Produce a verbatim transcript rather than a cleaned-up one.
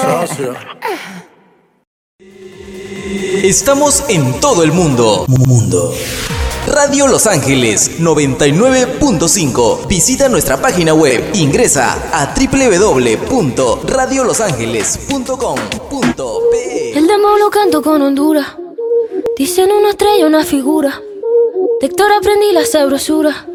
Socio. Estamos en todo el mundo. Mundo. Radio Los Ángeles noventa y nueve punto cinco. Visita nuestra página web. Ingresa a doble u doble u doble u punto radio los ángeles punto com punto pe. El demo lo canto con Honduras. Dicen una estrella, una figura. De Héctor aprendí la sabrosura.